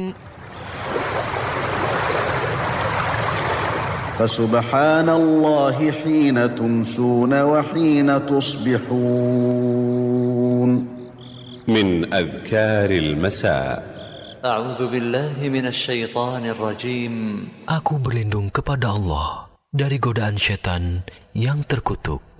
فسبحان الله حين تمسون وحين تصبحون. من أذكار المساء. أعوذ بالله من الشيطان الرجيم. Aku berlindung kepada Allah dari godaan syaitan yang terkutuk.